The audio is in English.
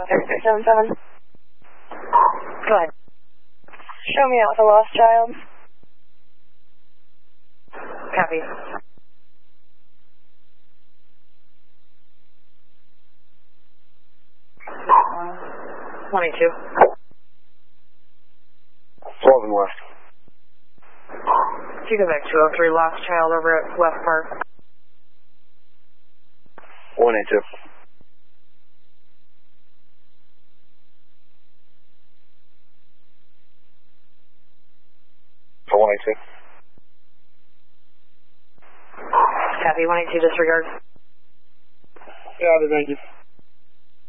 3677. Go ahead. Show me out with a lost child. Copy. 22. 12 and west. You go back 203, lost child over at West Park. 182. For 182. Copy, 182 disregard. Yeah, thank you.